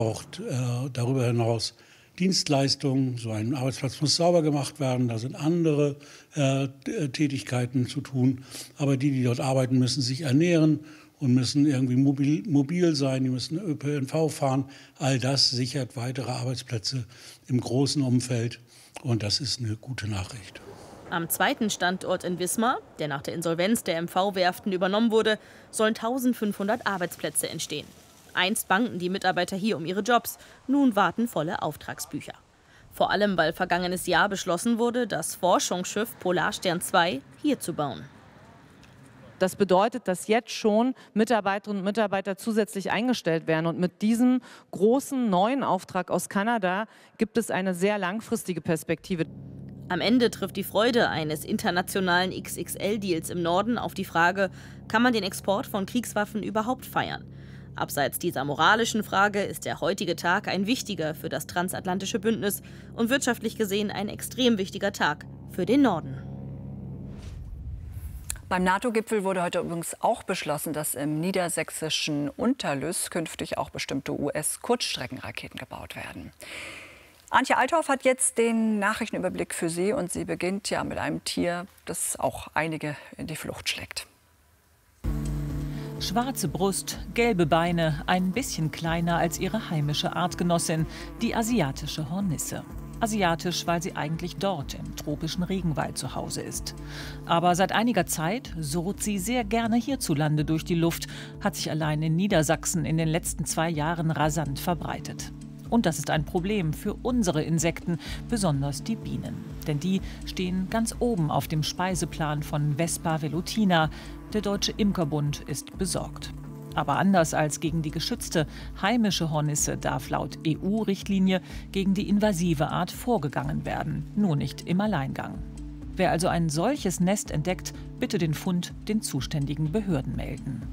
braucht darüber hinaus Dienstleistungen. So ein Arbeitsplatz muss sauber gemacht werden. Da sind andere Tätigkeiten zu tun. Aber die dort arbeiten, müssen sich ernähren und müssen irgendwie mobil sein. Die müssen ÖPNV fahren. All das sichert weitere Arbeitsplätze im großen Umfeld. Und das ist eine gute Nachricht. Am zweiten Standort in Wismar, der nach der Insolvenz der MV-Werften übernommen wurde, sollen 1500 Arbeitsplätze entstehen. Einst bangten die Mitarbeiter hier um ihre Jobs, nun warten volle Auftragsbücher. Vor allem, weil vergangenes Jahr beschlossen wurde, das Forschungsschiff Polarstern II hier zu bauen. Das bedeutet, dass jetzt schon Mitarbeiterinnen und Mitarbeiter zusätzlich eingestellt werden. Und mit diesem großen neuen Auftrag aus Kanada gibt es eine sehr langfristige Perspektive. Am Ende trifft die Freude eines internationalen XXL-Deals im Norden auf die Frage, kann man den Export von Kriegswaffen überhaupt feiern? Abseits dieser moralischen Frage ist der heutige Tag ein wichtiger für das transatlantische Bündnis und wirtschaftlich gesehen ein extrem wichtiger Tag für den Norden. Beim NATO-Gipfel wurde heute übrigens auch beschlossen, dass im niedersächsischen Unterlüß künftig auch bestimmte US-Kurzstreckenraketen gebaut werden. Antje Althoff hat jetzt den Nachrichtenüberblick für Sie und sie beginnt ja mit einem Tier, das auch einige in die Flucht schlägt. Schwarze Brust, gelbe Beine, ein bisschen kleiner als ihre heimische Artgenossin, die asiatische Hornisse. Asiatisch, weil sie eigentlich dort im tropischen Regenwald zu Hause ist. Aber seit einiger Zeit surrt sie sehr gerne hierzulande durch die Luft, hat sich allein in Niedersachsen in den letzten 2 Jahren rasant verbreitet. Und das ist ein Problem für unsere Insekten, besonders die Bienen. Denn die stehen ganz oben auf dem Speiseplan von Vespa velutina. Der Deutsche Imkerbund ist besorgt. Aber anders als gegen die geschützte heimische Hornisse darf laut EU-Richtlinie gegen die invasive Art vorgegangen werden, nur nicht im Alleingang. Wer also ein solches Nest entdeckt, bitte den Fund den zuständigen Behörden melden.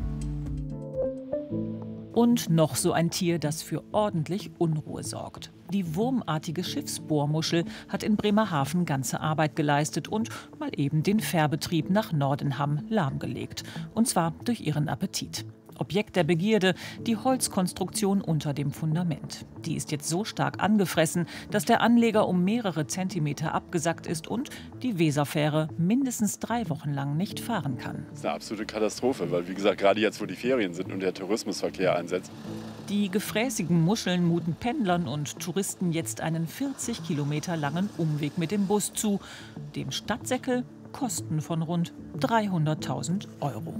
Und noch so ein Tier, das für ordentlich Unruhe sorgt. Die wurmartige Schiffsbohrmuschel hat in Bremerhaven ganze Arbeit geleistet und mal eben den Fährbetrieb nach Nordenham lahmgelegt. Und zwar durch ihren Appetit. Objekt der Begierde, die Holzkonstruktion unter dem Fundament. Die ist jetzt so stark angefressen, dass der Anleger um mehrere Zentimeter abgesackt ist und die Weserfähre mindestens 3 Wochen lang nicht fahren kann. Das ist eine absolute Katastrophe, weil wie gesagt, gerade jetzt, wo die Ferien sind und der Tourismusverkehr einsetzt. Die gefräßigen Muscheln muten Pendlern und Touristen jetzt einen 40 Kilometer langen Umweg mit dem Bus zu. Dem Stadtsäckel Kosten von rund 300.000 €.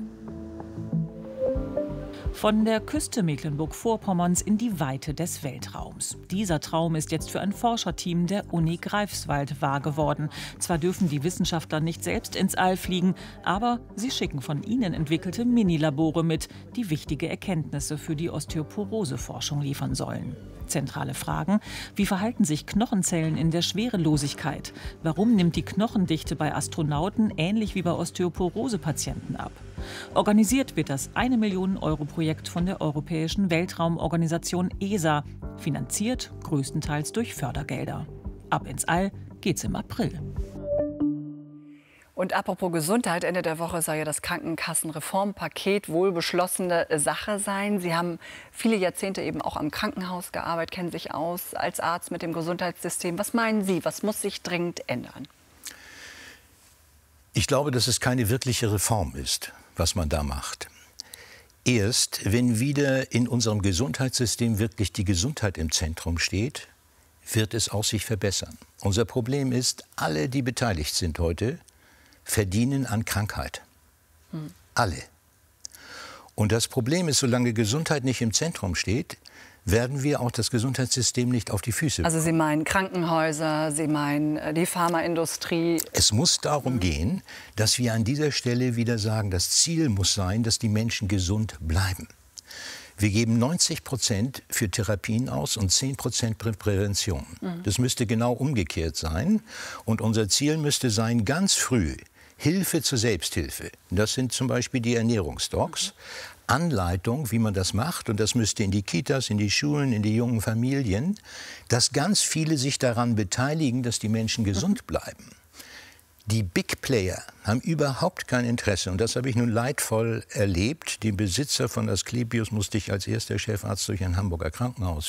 Von der Küste Mecklenburg-Vorpommerns in die Weite des Weltraums. Dieser Traum ist jetzt für ein Forscherteam der Uni Greifswald wahr geworden. Zwar dürfen die Wissenschaftler nicht selbst ins All fliegen, aber sie schicken von ihnen entwickelte Minilabore mit, die wichtige Erkenntnisse für die Osteoporose-Forschung liefern sollen. Zentrale Fragen: Wie verhalten sich Knochenzellen in der Schwerelosigkeit? Warum nimmt die Knochendichte bei Astronauten ähnlich wie bei Osteoporose-Patienten ab? Organisiert wird das 1 Million € Projekt von der Europäischen Weltraumorganisation ESA, finanziert größtenteils durch Fördergelder. Ab ins All geht's im April. Und apropos Gesundheit, Ende der Woche soll ja das Krankenkassenreformpaket wohl beschlossene Sache sein. Sie haben viele Jahrzehnte eben auch am Krankenhaus gearbeitet, kennen sich aus als Arzt mit dem Gesundheitssystem. Was meinen Sie, was muss sich dringend ändern? Ich glaube, dass es keine wirkliche Reform ist, was man da macht. Erst, wenn wieder in unserem Gesundheitssystem wirklich die Gesundheit im Zentrum steht, wird es auch sich verbessern. Unser Problem ist, alle, die beteiligt sind heute, verdienen an Krankheit. Alle. Und das Problem ist, solange Gesundheit nicht im Zentrum steht, werden wir auch das Gesundheitssystem nicht auf die Füße bekommen. Also Sie meinen Krankenhäuser, Sie meinen die Pharmaindustrie. Es muss darum gehen, dass wir an dieser Stelle wieder sagen, das Ziel muss sein, dass die Menschen gesund bleiben. Wir geben 90% für Therapien aus und 10% für Prävention. Das müsste genau umgekehrt sein. Und unser Ziel müsste sein, ganz früh Hilfe zur Selbsthilfe. Das sind zum Beispiel die Ernährungsdocs. Anleitung, wie man das macht, und das müsste in die Kitas, in die Schulen, in die jungen Familien, dass ganz viele sich daran beteiligen, dass die Menschen gesund bleiben. Die Big Player haben überhaupt kein Interesse, und das habe ich nun leidvoll erlebt. Den Besitzer von Asklepios musste ich als erster Chefarzt durch ein Hamburger Krankenhaus